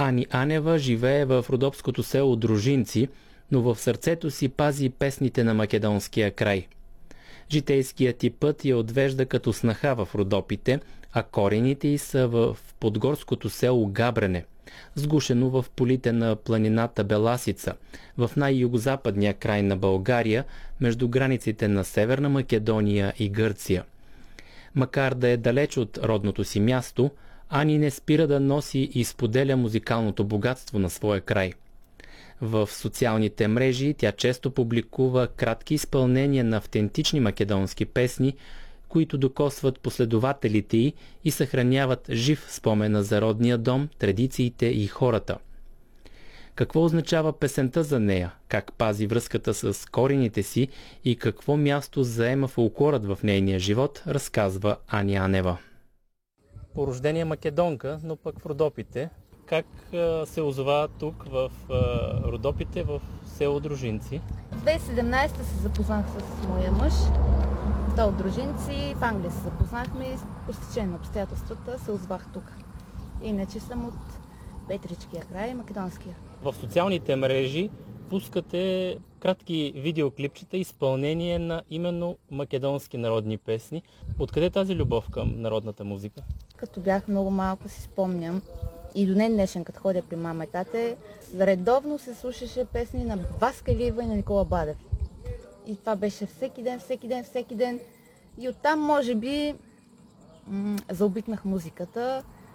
Ани Анева живее в родопското село Дружинци, но в сърцето си пази песните на македонския край. Житейският ѝ път я отвежда като снаха в Родопите, а корените ѝ са в подгорското село Габрене, сгушено в полите на планината Беласица, в най-югозападния край на България, между границите на Северна Македония и Гърция. Макар да е далеч от родното си място, Ани не спира да носи и споделя музикалното богатство на своя край. В социалните мрежи тя често публикува кратки изпълнения на автентични македонски песни, които докосват последователите й и съхраняват жив спомена за родния дом, традициите и хората. Какво означава песента за нея, как пази връзката с корените си и какво място заема фолклорът в нейния живот, разказва Ани Анева. По рождение македонка, но пък в Родопите. Как се озова тук в Родопите, в село Дружинци? В 2017 се запознах с моя мъж. Той от Дружинци, в Англия се запознахме и по стечение на обстоятелствата се озвах тук. Иначе съм от Петричкия край, македонския. В социалните мрежи пускате кратки видеоклипчета, изпълнение на именно македонски народни песни. Откъде е тази любов към народната музика? Като бях много малко, си спомням, и до ден днешен, като ходя при мама и тате, редовно се слушаше песни на Васка Илиева и на Никола Бадев. И това беше всеки ден. И оттам, може би, заобикнах музиката.